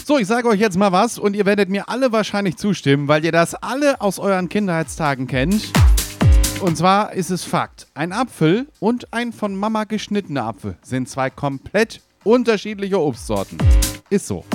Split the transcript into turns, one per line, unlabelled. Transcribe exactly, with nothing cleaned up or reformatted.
So, ich sage euch jetzt mal was und ihr werdet mir alle wahrscheinlich zustimmen, weil ihr das alle aus euren Kindheitstagen kennt. Und zwar ist es Fakt. Ein Apfel und ein von Mama geschnittener Apfel sind zwei komplett unterschiedliche Obstsorten. Ist so.